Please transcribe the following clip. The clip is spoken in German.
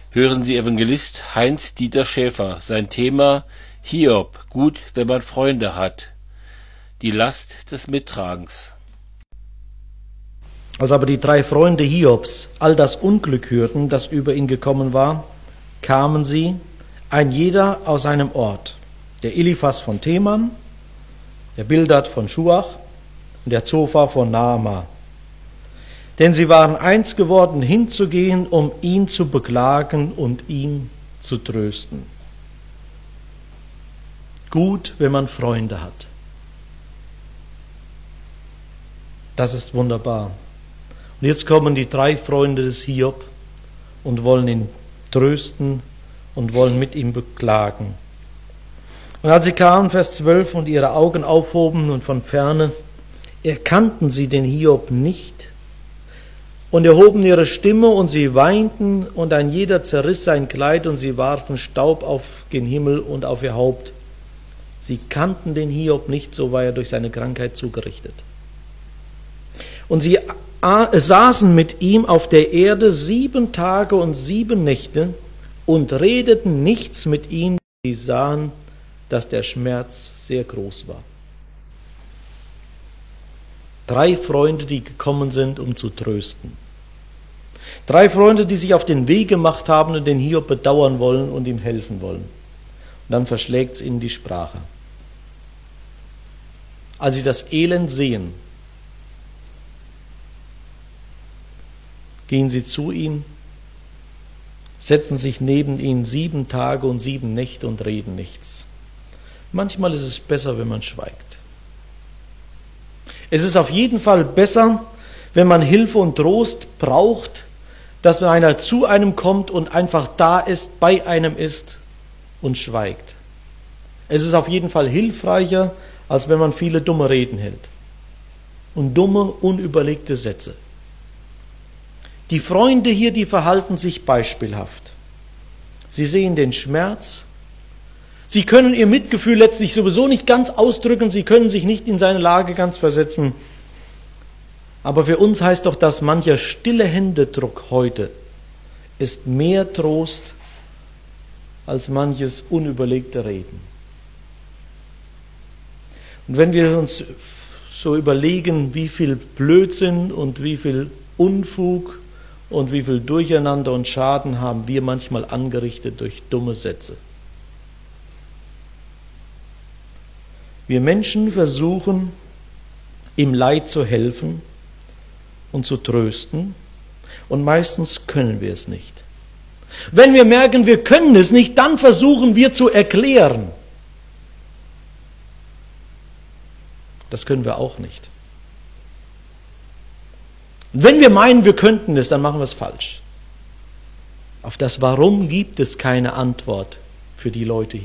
Hören Sie Evangelist Heinz-Dieter Schäfer. Sein Thema: Hiob, gut, wenn man Freunde hat. Die Last des Mittragens. Als aber die 3 Freunde Hiobs all das Unglück hörten, das über ihn gekommen war, kamen sie, ein jeder aus seinem Ort, der Eliphas von Teman, der Bildad von Schuach und der Zophar von Naama. Denn sie waren eins geworden, hinzugehen, um ihn zu beklagen und ihn zu trösten. Gut, wenn man Freunde hat. Das ist wunderbar. Und jetzt kommen die 3 Freunde des Hiob und wollen ihn trösten und wollen mit ihm beklagen. Und als sie kamen, Vers 12, und ihre Augen aufhoben und von ferne erkannten sie den Hiob nicht und erhoben ihre Stimme und sie weinten und ein jeder zerriss sein Kleid und sie warfen Staub auf den Himmel und auf ihr Haupt. Sie kannten den Hiob nicht, so war er durch seine Krankheit zugerichtet. Und sie saßen mit ihm auf der Erde 7 Tage und 7 Nächte und redeten nichts mit ihm. Sie sahen, dass der Schmerz sehr groß war. 3 Freunde, die gekommen sind, um zu trösten. 3 Freunde, die sich auf den Weg gemacht haben und den Hiob bedauern wollen und ihm helfen wollen. Und dann verschlägt es ihnen die Sprache. Als sie das Elend sehen, gehen sie zu ihm, setzen sich neben ihn 7 Tage und 7 Nächte und reden nichts. Manchmal ist es besser, wenn man schweigt. Es ist auf jeden Fall besser, wenn man Hilfe und Trost braucht, dass einer zu einem kommt und einfach da ist, bei einem ist und schweigt. Es ist auf jeden Fall hilfreicher, als wenn man viele dumme Reden hält und dumme, unüberlegte Sätze. Die Freunde hier, die verhalten sich beispielhaft. Sie sehen den Schmerz. Sie können ihr Mitgefühl letztlich sowieso nicht ganz ausdrücken. Sie können sich nicht in seine Lage ganz versetzen. Aber für uns heißt doch, dass mancher stille Händedruck heute ist mehr Trost als manches unüberlegte Reden. Und wenn wir uns so überlegen, wie viel Blödsinn und wie viel Unfug und wie viel Durcheinander und Schaden haben wir manchmal angerichtet durch dumme Sätze. Wir Menschen versuchen, im Leid zu helfen und zu trösten, und meistens können wir es nicht. Wenn wir merken, wir können es nicht, dann versuchen wir zu erklären. Das können wir auch nicht. Und wenn wir meinen, wir könnten es, dann machen wir es falsch. Auf das Warum gibt es keine Antwort für die Leute hier.